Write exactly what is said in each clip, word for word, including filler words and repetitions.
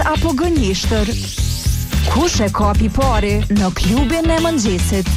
apo gënjeshtër? Kush e kapi pari në klubin e mëngjesit?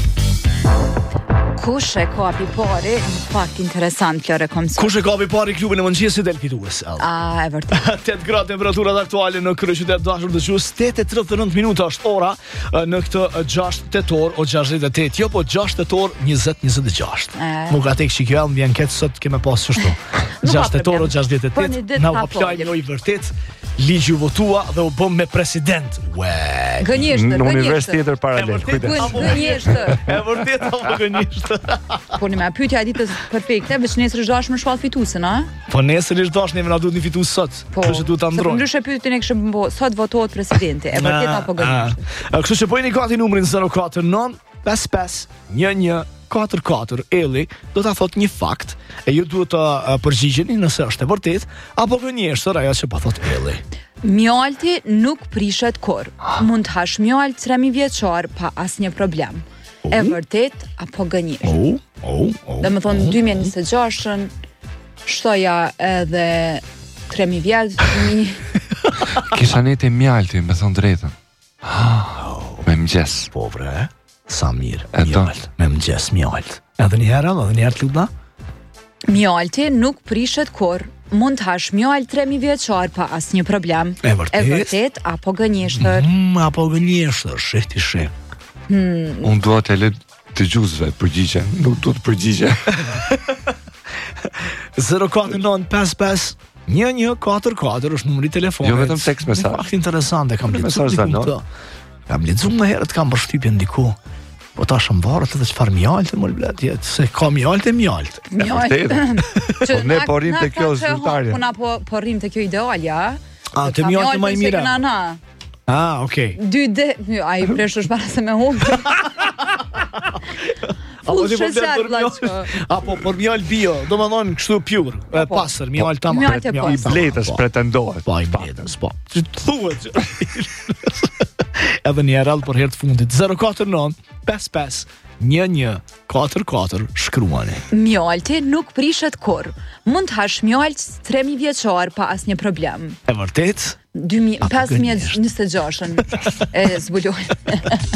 Kush e kapi pari? Në fakt interesant kjo rekomësor. Kush e kapi pari klubin e mëngjesit del fitues? A, e vërtet. tetë gradë temperaturat aktuale në kryeqytet dashur dëgjues, tetë e tridhjetë e nëntë minuta është ora në këtë gjashtë tetor o gjashtëdhjetë e tetë, jo po gjashtë tetor njëzet njëzet e gjashtë. Nuk atë që kjo më vjen këtë sot kemë pas kështu. gjashtë tetor o gjashtëdhjetë e tetë, na u aplaj në i vërtet. Ligji u votua dhe u bëm me president. Ue. Gënjeshtër, në univers tjetër paralel. Gënjeshtër. E vërtet apo gënjeshtër? Po në më pyetja e ditës perfekte, veç nesër është dashur me shkallë fituesen, a? Po nesër është dashur, ne na duhet një fitues sot. Kështu që duhet ta ndrojmë. Po ndryshe pyetjen e kishim bë, sot votohet presidenti, e vërtet apo gënjeshtër? Kështu që bëjeni gati numrin zero katër nëntë pesë pesë një një katër katër. Elli do ta thot një fakt e ju duhet të përgjigjeni nëse është e vërtet apo gënjeshtër ajo që po thot Elli. Mjalti nuk prishet kurr. Mund të hash mjalt tre mijë vjeçar pa asnjë problem. E vërtet apo gënjeshtër? Oh, oh, oh. Dhe më thonë dy mijë e njëzet e gjashtën shtoja edhe tre mijë vjeç, një. Kisha nete mjalti, me thonë drejtën. Me mëgjes. Po bre, sa mirë. E do. Mjalt, me mëgjes mjalt. Edhe një herë, edhe një herë të lutna. Mjalti nuk prishet kurr. Mund të hash mjalt tre mijë vjeçar pa asnjë problem. E vërtet? E vërtet apo gënjeshtër? Mm, apo gënjeshtër, shihti shih. Hmm. Unë duhet e le të gjuzve përgjigje. Nuk duhet përgjigje. zero katër nëntë pesë pesë një një katër katër është numri i telefonit. Jo vetëm tekst mesazh. Fakt interesante, kam lexuar mesazh diku no? këtë. Kam lexuar më herët, kam përshtypjen diku. Po tash më varet edhe çfarë mjalte më blet jetë, se ka mjalte mjalt. Mjalt. Po ne po rrim te kjo zyrtarje. Po na po po rrim te kjo idealja. A te mjalti më i mirë. Ah, okay. dy D, ai presh është para se me humbë. Apo ti po blet për mjalt. Apo për mjalt bio, domethënë kështu pjur, e pastër, mjalt tamam. I bletës pretendohet. Po i bletës, po. Thuhet. Edhe një herë për herë të fundit zero katër nëntë pesë pesë një një katër katër shkruani. Mjalti nuk prishet kurr. Mund të hash mjalt tre mijë vjeçar pa asnjë problem. E vërtet? dy mijë pesë mijë e njëzet e gjashtën e zbuloj.